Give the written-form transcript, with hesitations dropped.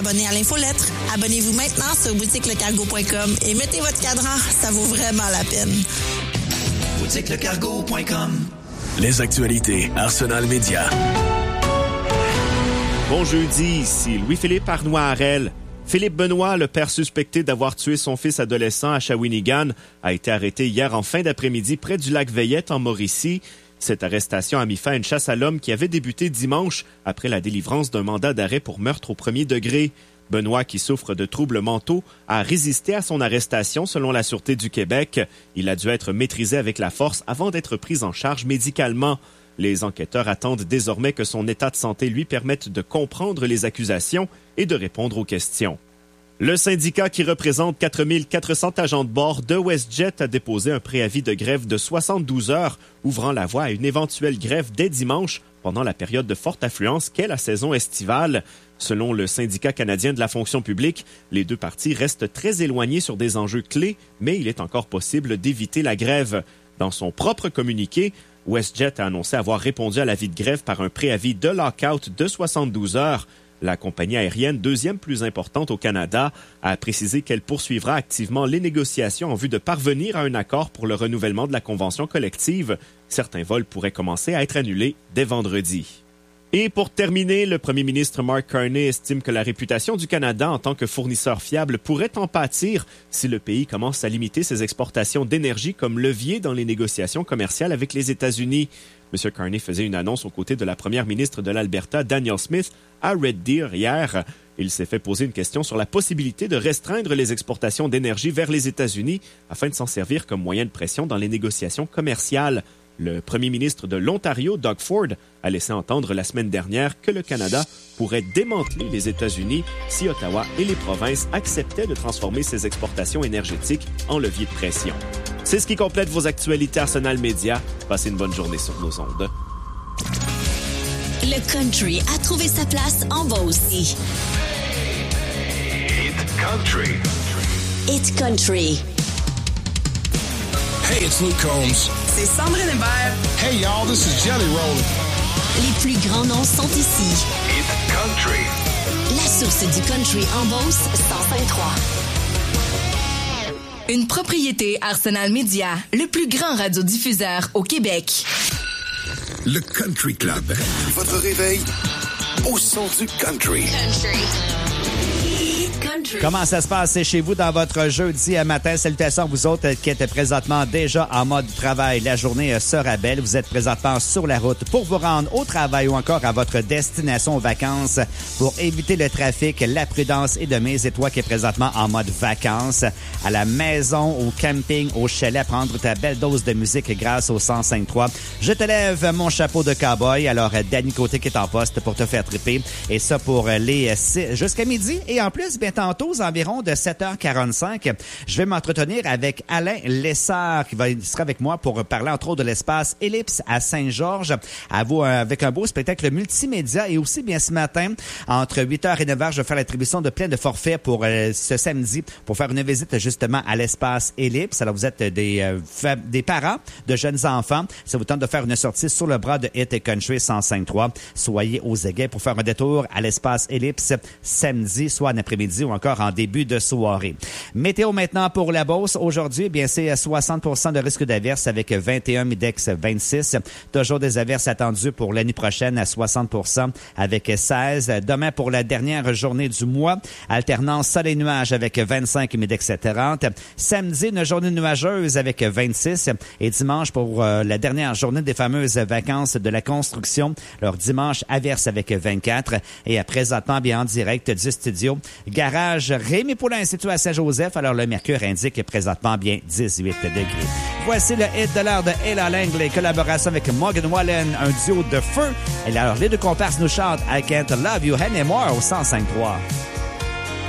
Abonnez à l'infolettre. Abonnez-vous maintenant sur boutiquelecargo.com et mettez votre cadran, ça vaut vraiment la peine. boutiquelecargo.com. Les actualités Arsenal Média. Bon jeudi, ici Louis-Philippe Arnois-Harel. Philippe Benoît, le père suspecté d'avoir tué son fils adolescent à Shawinigan, a été arrêté hier en fin d'après-midi près du lac Veillette en Mauricie. Cette arrestation a mis fin à une chasse à l'homme qui avait débuté dimanche après la délivrance d'un mandat d'arrêt pour meurtre au premier degré. Benoît, qui souffre de troubles mentaux, a résisté à son arrestation selon la Sûreté du Québec. Il a dû être maîtrisé avec la force avant d'être pris en charge médicalement. Les enquêteurs attendent désormais que son état de santé lui permette de comprendre les accusations et de répondre aux questions. Le syndicat qui représente 4 400 agents de bord de WestJet a déposé un préavis de grève de 72 heures, ouvrant la voie à une éventuelle grève dès dimanche pendant la période de forte affluence qu'est la saison estivale. Selon le syndicat canadien de la fonction publique, les deux parties restent très éloignés sur des enjeux clés, mais il est encore possible d'éviter la grève. Dans son propre communiqué, WestJet a annoncé avoir répondu à l'avis de grève par un préavis de lockout de 72 heures. La compagnie aérienne, deuxième plus importante au Canada, a précisé qu'elle poursuivra activement les négociations en vue de parvenir à un accord pour le renouvellement de la convention collective. Certains vols pourraient commencer à être annulés dès vendredi. Et pour terminer, le premier ministre Mark Carney estime que la réputation du Canada en tant que fournisseur fiable pourrait en pâtir si le pays commence à limiter ses exportations d'énergie comme levier dans les négociations commerciales avec les États-Unis. M. Carney faisait une annonce aux côtés de la première ministre de l'Alberta, Danielle Smith, à Red Deer hier. Il s'est fait poser une question sur la possibilité de restreindre les exportations d'énergie vers les États-Unis afin de s'en servir comme moyen de pression dans les négociations commerciales. Le premier ministre de l'Ontario, Doug Ford, a laissé entendre la semaine dernière que le Canada pourrait démanteler les États-Unis si Ottawa et les provinces acceptaient de transformer ses exportations énergétiques en levier de pression. C'est ce qui complète vos actualités Arsenal Média. Passez une bonne journée sur nos ondes. Le country a trouvé sa place en Beauce. Hit Country. Hit Country. Hey, it's Luke Combs. C'est Sandrine Hébert. Hey, y'all, this is Jelly Roll. Les plus grands noms sont ici. Hit Country. La source du country en Beauce, 105.3. Une propriété Arsenal Média, le plus grand radiodiffuseur au Québec. Le Country Club. Votre réveil au son du country. Comment ça se passe chez vous dans votre jeudi matin? Salutations à vous autres qui êtes présentement déjà en mode travail. La journée sera belle. Vous êtes présentement sur la route pour vous rendre au travail ou encore à votre destination aux vacances. Pour éviter le trafic, la prudence est de mise. Et toi qui es présentement en mode vacances, à la maison, au camping, au chalet, prendre ta belle dose de musique grâce au 105.3. Je te lève mon chapeau de cowboy. Alors, Danny Côté qui est en poste pour te faire triper. Et ça pour les jusqu'à midi. Et en plus, bien tantôt, aux environs de 7h45, je vais m'entretenir avec Alain Lessard qui sera avec moi pour parler entre autres de l'espace Ellipse à Saint-Georges, avec un beau spectacle multimédia. Et aussi, bien ce matin, entre 8h et 9h, je vais faire l'attribution de plein de forfaits pour ce samedi pour faire une visite justement à l'espace Ellipse. Alors, vous êtes des parents de jeunes enfants. Ça vous tente de faire une sortie sur le bras de Hit Country 105.3. Soyez aux aguets pour faire un détour à l'espace Ellipse samedi, soit en après-midi ou encore en début de soirée. Météo maintenant pour la Beauce. Aujourd'hui, bien c'est 60% de risque d'averse avec 21 Midex 26. Toujours des averses attendues pour l'année prochaine à 60% avec 16. Demain pour la dernière journée du mois, alternance soleil et nuages avec 25 Midex 30. Samedi, une journée nuageuse avec 26. Et dimanche pour la dernière journée des fameuses vacances de la construction. Alors dimanche, averse avec 24. Et à présentement, bien en direct du studio, garage Rémi Poulain situé à Saint-Joseph. Alors, le mercure indique présentement bien 18 degrés. Voici le hit de l'heure de Ella Langley, collaboration avec Morgan Wallen, un duo de feu. Et alors, les deux comparses nous chantent I Can't Love You Anymore au 105.3.